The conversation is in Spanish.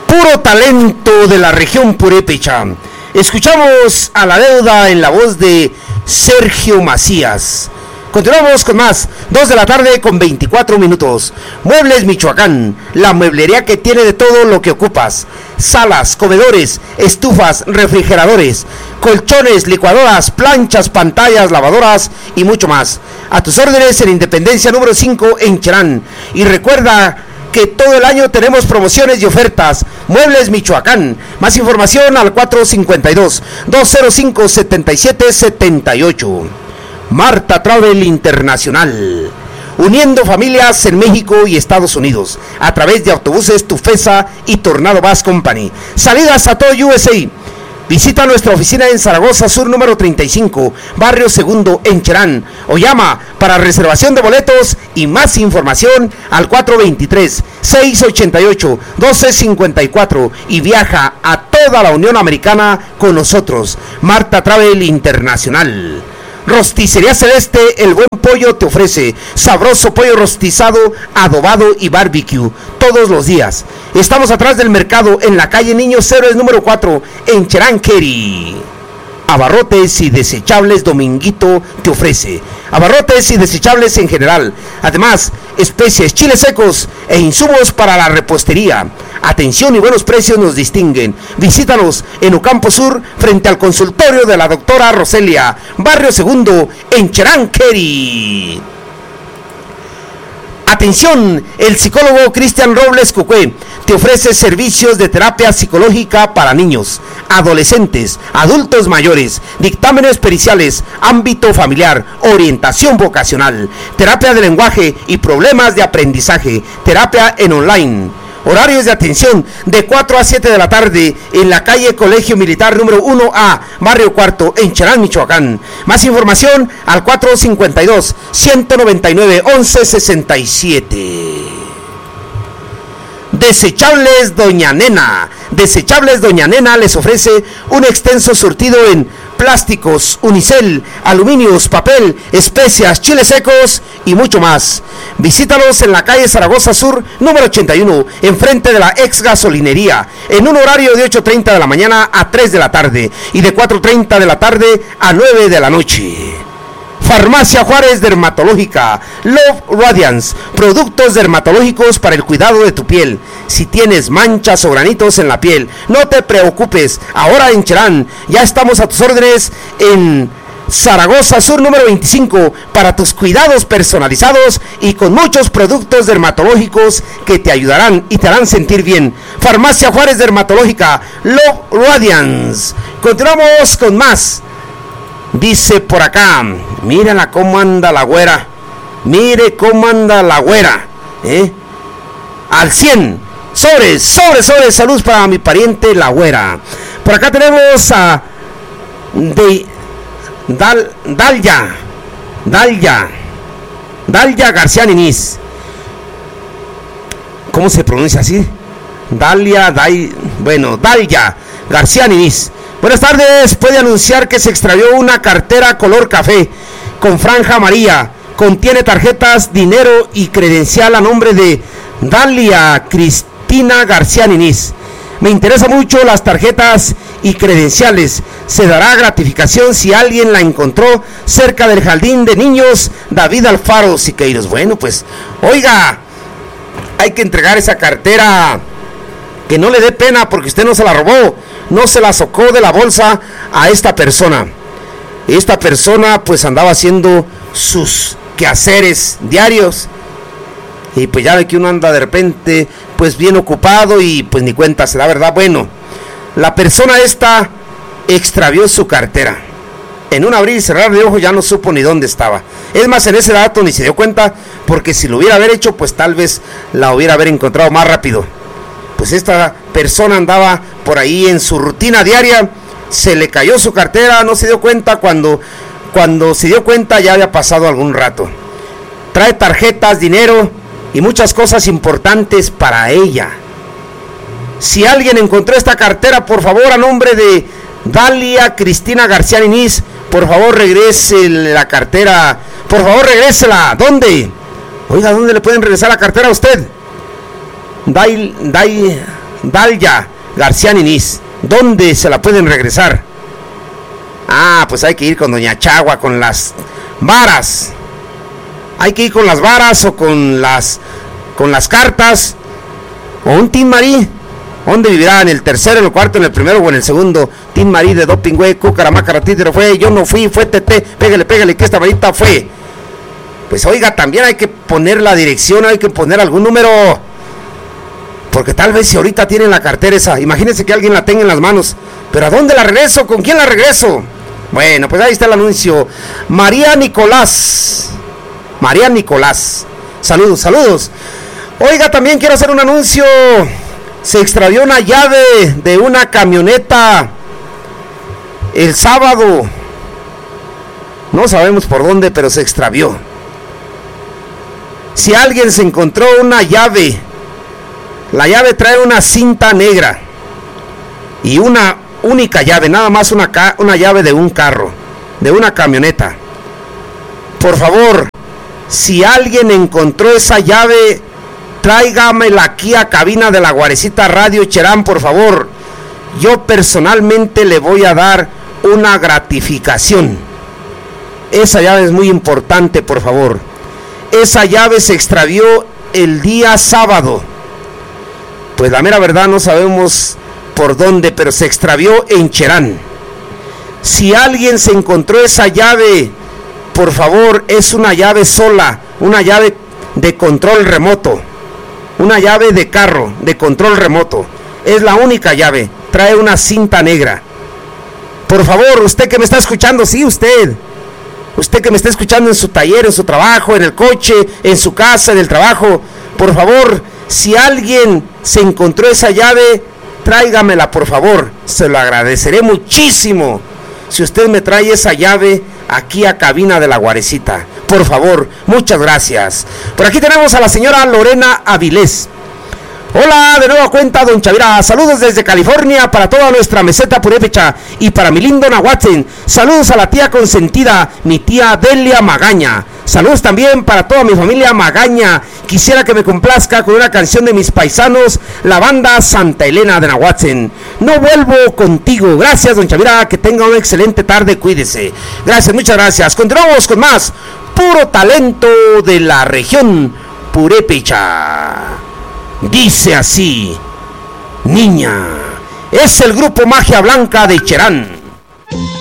puro talento de la región purépecha. Escuchamos a La Deuda en la voz de Sergio Macías. Continuamos con más, 2 de la tarde con 24 minutos. Muebles Michoacán, la mueblería que tiene de todo lo que ocupas: salas, comedores, estufas, refrigeradores, colchones, licuadoras, planchas, pantallas, lavadoras y mucho más. A tus órdenes en Independencia número 5 en Cherán. Y recuerda que todo el año tenemos promociones y ofertas. Muebles Michoacán. Más información al 452-205-7778. Marta Travel Internacional, uniendo familias en México y Estados Unidos a través de autobuses Tufesa y Tornado Bus Company. Salidas a todo USA. Visita nuestra oficina en Zaragoza Sur número 35, Barrio Segundo en Cherán, o llama para reservación de boletos y más información al 423-688-1254 y viaja a toda la Unión Americana con nosotros. Marta Travel Internacional. Rosticería Celeste, el buen pollo te ofrece sabroso pollo rostizado, adobado y barbecue todos los días. Estamos atrás del mercado en la calle Niños Héroes número 4 en Cheranqueri. Abarrotes y desechables Dominguito te ofrece abarrotes y desechables en general. Además, especies, chiles secos e insumos para la repostería. Atención y buenos precios nos distinguen. Visítanos en Ocampo Sur, frente al consultorio de la doctora Roselia, Barrio Segundo, en Cheranqueri. Atención, el psicólogo Cristian Robles Cucué te ofrece servicios de terapia psicológica para niños, adolescentes, adultos mayores, dictámenes periciales, ámbito familiar, orientación vocacional, terapia de lenguaje y problemas de aprendizaje, terapia en online. Horarios de atención de 4 a 7 de la tarde en la calle Colegio Militar número 1A, Barrio Cuarto, en Cherán, Michoacán. Más información al 452-199-1167. Desechables Doña Nena. Desechables Doña Nena les ofrece un extenso surtido en plásticos, unicel, aluminios, papel, especias, chiles secos y mucho más. Visítalos en la calle Zaragoza Sur, número 81, enfrente de la ex gasolinería, en un horario de 8:30 de la mañana a 3 de la tarde y de 4:30 de la tarde a 9 de la noche. Farmacia Juárez Dermatológica, Love Radiance, productos dermatológicos para el cuidado de tu piel. Si tienes manchas o granitos en la piel, no te preocupes, ahora en Cherán ya estamos a tus órdenes en Zaragoza Sur número 25 para tus cuidados personalizados y con muchos productos dermatológicos que te ayudarán y te harán sentir bien. Farmacia Juárez Dermatológica, Love Radiance. Continuamos con más. Dice por acá, mírala cómo anda la güera, mire cómo anda la güera, al 100, sobres, salud para mi pariente la güera. Por acá tenemos a Dalia García Niniz. ¿Cómo se pronuncia así? Dalia García Niniz. Buenas tardes, puede anunciar que se extravió una cartera color café con franja amarilla, contiene tarjetas, dinero y credencial a nombre de Dalia Cristina García Niniz. Me interesa mucho las tarjetas y credenciales. Se dará gratificación si alguien la encontró cerca del jardín de niños David Alfaro Siqueiros. Bueno, pues, oiga, hay que entregar esa cartera, que no le dé pena porque usted no se la robó, no se la sacó de la bolsa a esta persona. Esta persona pues andaba haciendo sus quehaceres diarios y pues ya ve que uno anda de repente pues bien ocupado y pues ni cuenta se da, ¿verdad? Bueno, la persona esta extravió su cartera. En un abrir y cerrar de ojos ya no supo ni dónde estaba. Es más, en ese dato ni se dio cuenta, porque si lo hubiera haber hecho pues tal vez la hubiera haber encontrado más rápido. Pues esta persona andaba por ahí en su rutina diaria, se le cayó su cartera, no se dio cuenta, cuando se dio cuenta ya había pasado algún rato. Trae tarjetas, dinero y muchas cosas importantes para ella. Si alguien encontró esta cartera, por favor, a nombre de Dalia Cristina García Niniz, por favor regrese la cartera, por favor regrésela. ¿Dónde? Oiga, ¿dónde le pueden regresar la cartera a usted? Dalia García Ninís. ¿Dónde se la pueden regresar? Pues hay que ir con doña Chagua, con las varas. Hay que ir con las varas o con las cartas. O un Tin Marí. ¿Dónde vivirá? ¿En el tercero, en el cuarto, en el primero o en el segundo? Tin Marí de doping, güey, cucaramaca, títere fue, yo no fui, fue Tete, pégale, que esta varita fue. Pues oiga, también hay que poner la dirección, hay que poner algún número. Porque tal vez si ahorita tienen la cartera esa, imagínense que alguien la tenga en las manos. ¿Pero a dónde la regreso? ¿Con quién la regreso? Bueno, pues ahí está el anuncio. María Nicolás. Saludos. Oiga, también quiero hacer un anuncio. Se extravió una llave de una camioneta el sábado. No sabemos por dónde, pero se extravió. Si alguien se encontró una llave, la llave trae una cinta negra y una única llave, nada más una llave de un carro, de una camioneta. Por favor, si alguien encontró esa llave, tráigamela aquí a cabina de la Guarecita Radio Cherán, por favor. Yo personalmente le voy a dar una gratificación. Esa llave es muy importante, por favor. Esa llave se extravió el día sábado. Pues la mera verdad no sabemos por dónde, pero se extravió en Cherán. Si alguien se encontró esa llave, por favor, es una llave sola, una llave de control remoto. Una llave de carro, de control remoto. Es la única llave. Trae una cinta negra. Por favor, usted que me está escuchando, sí, usted que me está escuchando en su taller, en su trabajo, en el coche, en su casa, en el trabajo, por favor, si alguien se encontró esa llave, tráigamela, por favor. Se lo agradeceré muchísimo si usted me trae esa llave aquí a cabina de la Guarecita. Por favor, muchas gracias. Por aquí tenemos a la señora Lorena Avilés. Hola, de nueva cuenta, don Chavira. Saludos desde California para toda nuestra meseta purépecha y para mi lindo Nahuatzen. Saludos a la tía consentida, mi tía Delia Magaña. Saludos también para toda mi familia Magaña. Quisiera que me complazca con una canción de mis paisanos, la banda Santa Elena de Nahuatzen. No vuelvo contigo. Gracias, don Chavira. Que tenga una excelente tarde. Cuídese. Gracias, muchas gracias. Continuamos con más puro talento de la región purépecha. Dice así, niña, es el grupo Magia Blanca de Cherán.